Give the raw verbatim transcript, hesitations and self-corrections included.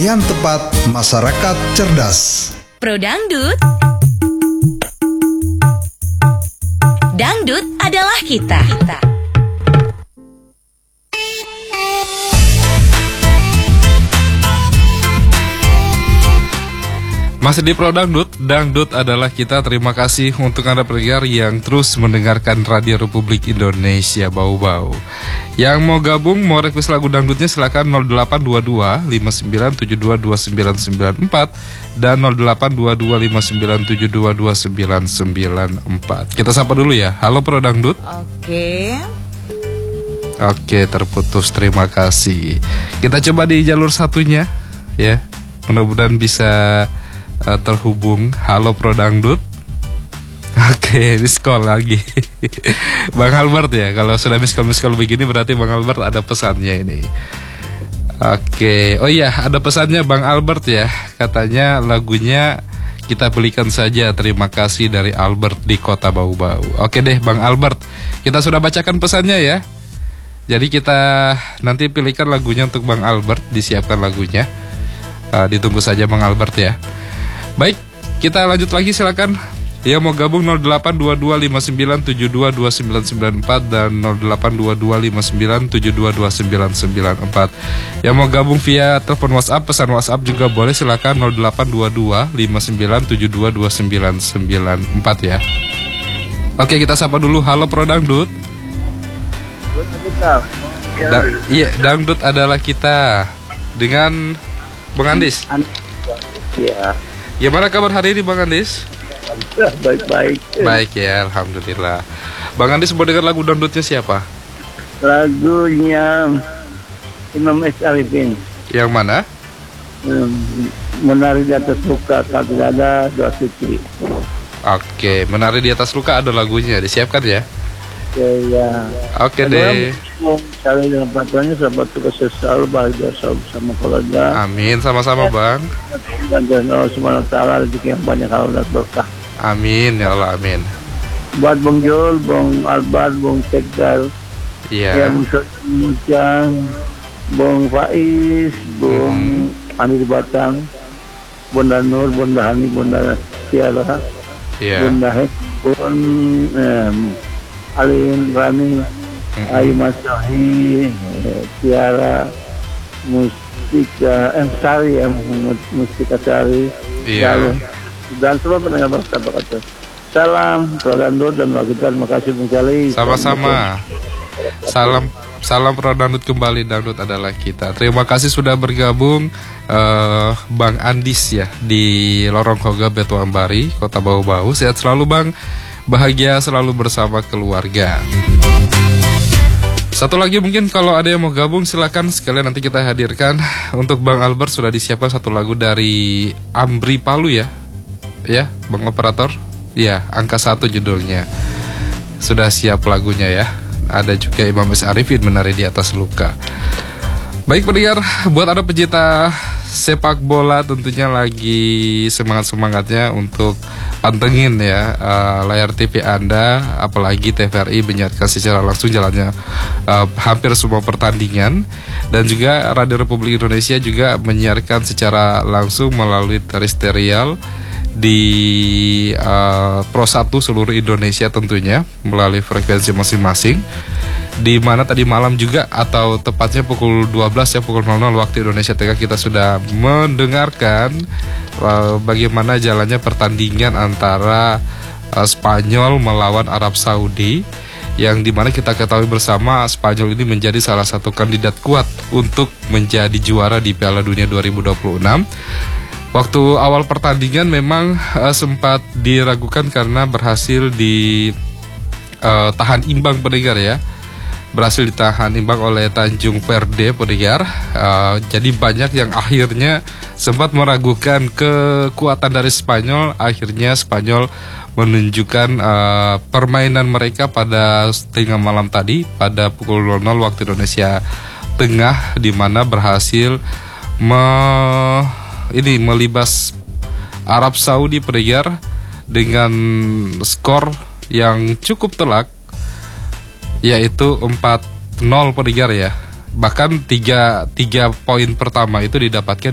Yang tepat, masyarakat cerdas. Pro Dangdut. Dangdut adalah kita. kita. Masih di Pro Dangdut, Dangdut adalah kita. Terima kasih untuk Anda pendengar yang terus mendengarkan Radio Republik Indonesia Bau-Bau. Yang mau gabung, mau request lagu dangdutnya silakan nol delapan dua dua lima sembilan tujuh dua dua sembilan sembilan empat dan nol delapan dua dua lima sembilan tujuh dua dua sembilan sembilan empat. Kita sapa dulu ya. Halo Pro Dangdut. Oke. Oke, terputus. Terima kasih. Kita coba di jalur satunya ya. Mudah-mudahan bisa Uh, terhubung. Halo Pro Dangdut. Oke, miss call lagi. Bang Albert ya. Kalau sudah miss call miss call begini berarti Bang Albert ada pesannya ini. Oke, oh iya ada pesannya Bang Albert ya. Katanya lagunya kita belikan saja. Terima kasih dari Albert di Kota Bau-Bau. Oke deh Bang Albert, kita sudah bacakan pesannya ya. Jadi kita nanti pilihkan lagunya untuk Bang Albert. Disiapkan lagunya. uh, Ditunggu saja Bang Albert ya. Baik, kita lanjut lagi silakan. Yang mau gabung nol delapan dua dua lima sembilan tujuh dua dua sembilan sembilan empat dan nol delapan dua dua lima sembilan tujuh dua dua sembilan sembilan empat. Yang mau gabung via telepon WhatsApp, pesan WhatsApp juga boleh, silakan nol delapan dua dua lima sembilan tujuh dua dua sembilan sembilan empat ya. Oke, kita sapa dulu. Halo Pro Dangdut. Da- iya, Dangdut adalah kita. Dengan Bang Andis. Iya. Gimana kabar hari ini Bang Andis? Baik-baik. Baik ya, alhamdulillah. Bang Andis mau dengar lagu dangdutnya siapa? Lagunya Imam S. Arifin. Yang mana? Menari di atas luka, kaki dada, doa suci. Oke, menari di atas luka ada lagunya, disiapkan ya? Ya, ya. Oke deh. Cari dengan patuannya, sahabat tugas selalu bahagia selalu bersama keluarga. Amin, sama-sama Bang. Dan Allah Subhanahu wa Ta'ala rezeki yang banyak kalau dan berkah. Amin ya Allah, amin. Buat Bang Jol, Bang Albar, Bang Tegal, Iya. Bang Mucang, Bang Faiz, Bang Hmm. Amir Batang, Bunda Nur, Bunda Hani, Bunda Tiara, Iya. Bunda Hek, Bun eh, Alin Rani, Mm-mm. Ayu Masahi, eh, Tiara, Mustika, eh, Sari, eh, Mustika Sari, Iya. Lalu, dan semua pendengar berkata kata. Salam, Pro Dangdut dan wakil terima kasih Bung Cali. Sama-sama. Salam salam Pro Dangdut kembali, Dangdut adalah kita. Terima kasih sudah bergabung uh, Bang Andis ya di Lorong Hoga Betuambari, Kota Bau-Bau. Sehat selalu Bang. Bahagia selalu bersama keluarga. Satu lagi mungkin kalau ada yang mau gabung silakan sekalian nanti kita hadirkan. Untuk Bang Albert sudah disiapkan satu lagu dari Amri Palu ya. Ya, Bang Operator. Ya, angka satu judulnya. Sudah siap lagunya ya. Ada juga Imam S. Arifin menari di atas luka. Baik pendengar, buat Anda pecinta sepak bola tentunya lagi semangat-semangatnya untuk pantengin ya uh, layar T V Anda, apalagi T V R I menyiarkan secara langsung jalannya uh, hampir semua pertandingan, dan juga Radio Republik Indonesia juga menyiarkan secara langsung melalui terestrial di uh, Pro satu seluruh Indonesia tentunya melalui frekuensi masing-masing. Di mana tadi malam juga atau tepatnya pukul dua belas ya, pukul nol nol waktu Indonesia Tengah kita sudah mendengarkan uh, bagaimana jalannya pertandingan antara uh, Spanyol melawan Arab Saudi, yang dimana kita ketahui bersama Spanyol ini menjadi salah satu kandidat kuat untuk menjadi juara di Piala Dunia dua ribu dua puluh enam. Waktu awal pertandingan memang uh, sempat diragukan karena berhasil di uh, tahan imbang pendengar ya. Berhasil ditahan imbang oleh Tanjung Verde pendengar. Uh, jadi banyak yang akhirnya sempat meragukan kekuatan dari Spanyol. Akhirnya Spanyol menunjukkan uh, permainan mereka pada tengah malam tadi pada pukul nol nol waktu Indonesia Tengah, di mana berhasil me, ini melibas Arab Saudi pendengar dengan skor yang cukup telak, yaitu empat nol pendengar ya. Bahkan tiga, tiga poin pertama itu didapatkan